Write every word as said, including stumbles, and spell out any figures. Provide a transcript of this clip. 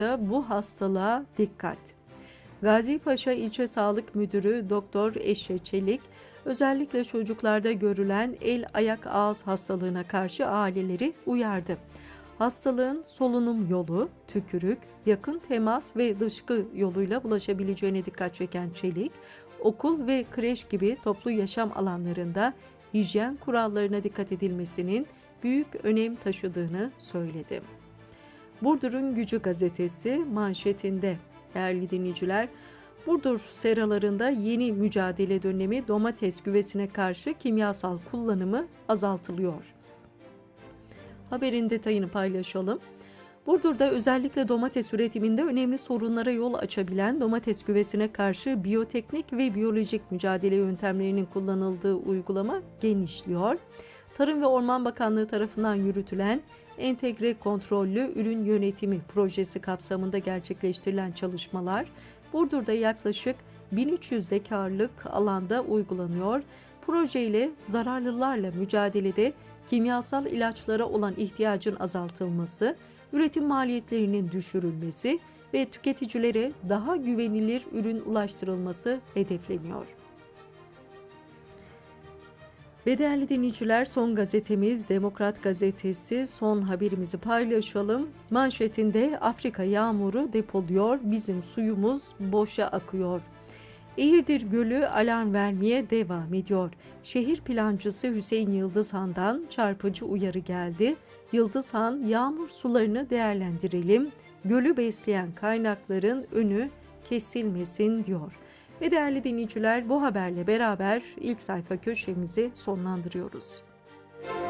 bu hastalığa dikkat. Gazipaşa İlçe Sağlık Müdürü Doktor Eşe Çelik, özellikle çocuklarda görülen el ayak ağız hastalığına karşı aileleri uyardı. Hastalığın solunum yolu, tükürük, yakın temas ve dışkı yoluyla bulaşabileceğine dikkat çeken Çelik, okul ve kreş gibi toplu yaşam alanlarında hijyen kurallarına dikkat edilmesinin büyük önem taşıdığını söyledi. Burdur'un Gücü gazetesi manşetinde, değerli dinleyiciler, Burdur seralarında yeni mücadele dönemi domates güvesine karşı kimyasal kullanımı azaltılıyor. Haberin detayını paylaşalım. Burdur'da özellikle domates üretiminde önemli sorunlara yol açabilen domates güvesine karşı biyoteknik ve biyolojik mücadele yöntemlerinin kullanıldığı uygulama genişliyor. Tarım ve Orman Bakanlığı tarafından yürütülen Entegre Kontrollü Ürün Yönetimi projesi kapsamında gerçekleştirilen çalışmalar Burdur'da yaklaşık bin üç yüz dekarlık alanda uygulanıyor. Proje ile zararlılarla mücadelede kimyasal ilaçlara olan ihtiyacın azaltılması, üretim maliyetlerinin düşürülmesi ve tüketicilere daha güvenilir ürün ulaştırılması hedefleniyor. Ve değerli dinleyiciler, son gazetemiz Demokrat Gazetesi, son haberimizi paylaşalım. Manşetinde Afrika yağmuru depoluyor, bizim suyumuz boşa akıyor. Eğirdir Gölü alarm vermeye devam ediyor. Şehir plancısı Hüseyin Yıldızhan'dan çarpıcı uyarı geldi. Yıldızhan, yağmur sularını değerlendirelim, gölü besleyen kaynakların önü kesilmesin diyor. Ve değerli dinleyiciler, bu haberle beraber ilk sayfa köşemizi sonlandırıyoruz.